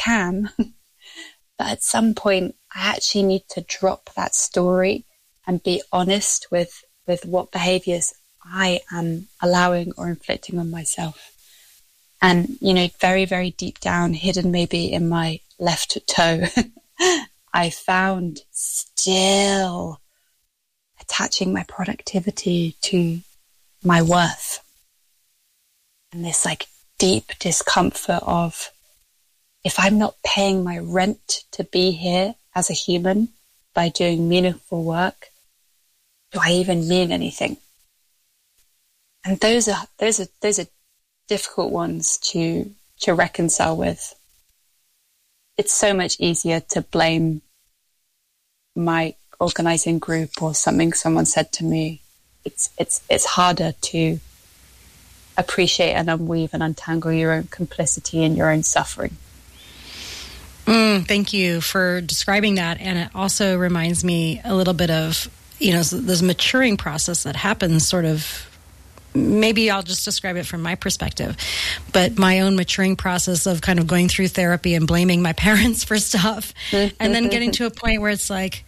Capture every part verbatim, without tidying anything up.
can. But at some point, I actually need to drop that story and be honest with, with what behaviors I am allowing or inflicting on myself. And, you know, very, very deep down, hidden maybe in my left toe, I found still attaching my productivity to my worth. And this like deep discomfort of, if I'm not paying my rent to be here as a human by doing meaningful work, do I even mean anything? And those are those are those are difficult ones to to reconcile with. It's so much easier to blame my organizing group or something someone said to me. It's it's it's harder to appreciate and unweave and untangle your own complicity and your own suffering. Mm, thank you for describing that. And it also reminds me a little bit of, you know, this maturing process that happens sort of, maybe I'll just describe it from my perspective, but my own maturing process of kind of going through therapy and blaming my parents for stuff and then getting to a point where it's like,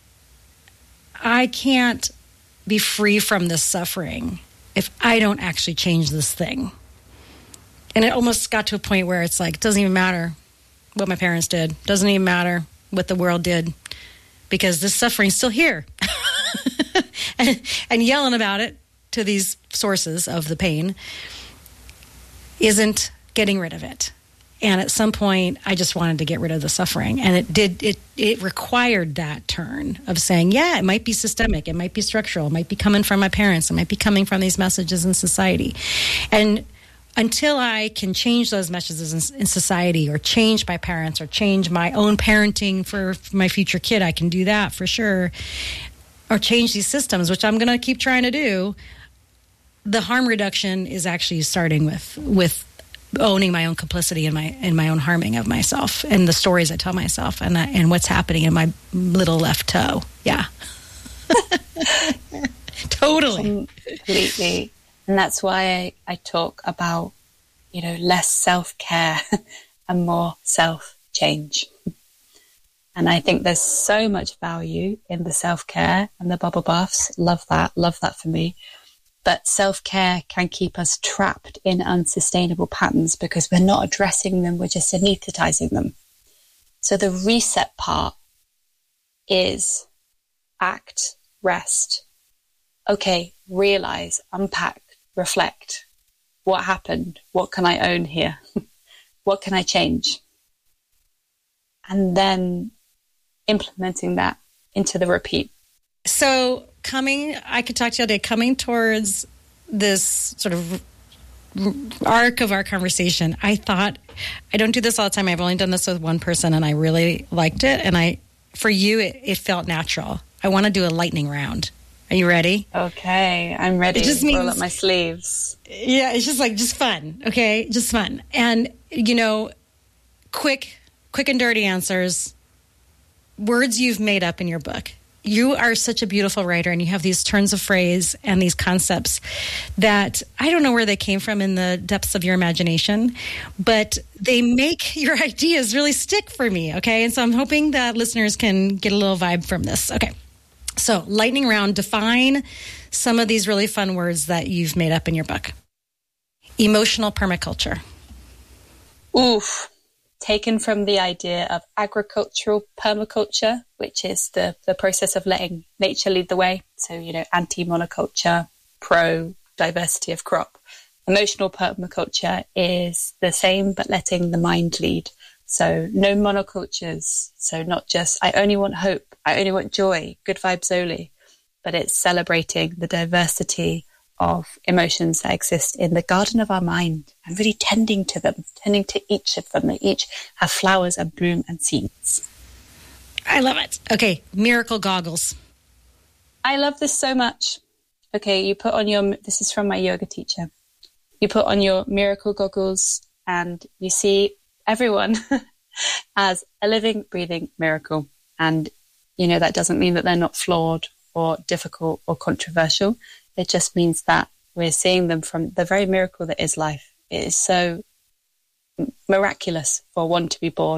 I can't be free from this suffering if I don't actually change this thing. And it almost got to a point where it's like, it doesn't even matter what my parents did. Doesn't even matter what the world did, because this suffering's still here. and, and yelling about it to these sources of the pain isn't getting rid of it. And at some point, I just wanted to get rid of the suffering. And it did, it, it required that turn of saying, yeah, it might be systemic, it might be structural, it might be coming from my parents, it might be coming from these messages in society. And until I can change those messages in, in society, or change my parents, or change my own parenting for, for my future kid, I can do that for sure. Or change these systems, which I'm going to keep trying to do. The harm reduction is actually starting with with owning my own complicity in my in my own harming of myself and the stories I tell myself and I, and what's happening in my little left toe. Yeah, totally, completely. And that's why I, I talk about, you know, less self-care and more self-change. And I think there's so much value in the self-care and the bubble baths. Love that. Love that for me. But self-care can keep us trapped in unsustainable patterns because we're not addressing them. We're just anesthetizing them. So the reset part is act, rest. Okay, realize, unpack, reflect. What happened? What can I own here? What can I change? And then implementing that into the repeat. So coming, I could talk to you all day, coming towards this sort of arc of our conversation, I thought, I don't do this all the time. I've only done this with one person and I really liked it. And I, for you, it, it felt natural. I want to do a lightning round. Are you ready? Okay, I'm ready. It just means, roll up my sleeves. Yeah, it's just like, just fun. Okay, just fun. And, you know, quick, quick and dirty answers, words you've made up in your book. You are such a beautiful writer, and you have these turns of phrase and these concepts that I don't know where they came from in the depths of your imagination, but they make your ideas really stick for me, okay? And so I'm hoping that listeners can get a little vibe from this. Okay, so lightning round, define some of these really fun words that you've made up in your book. Emotional permaculture. Oof. Taken from the idea of agricultural permaculture, which is the, the process of letting nature lead the way. So, you know, anti-monoculture, pro-diversity of crop. Emotional permaculture is the same, but letting the mind lead. So no monocultures. So not just, I only want hope, I only want joy, good vibes only. But it's celebrating the diversity of emotions that exist in the garden of our mind and really tending to them, tending to each of them. They each have flowers and bloom and seeds. I love it. Okay, miracle goggles. I love this so much. Okay, you put on your, this is from my yoga teacher. You put on your miracle goggles and you see everyone as a living, breathing miracle. And, you know, that doesn't mean that they're not flawed or difficult or controversial. It just means that we're seeing them from the very miracle that is life. It is so miraculous for one to be born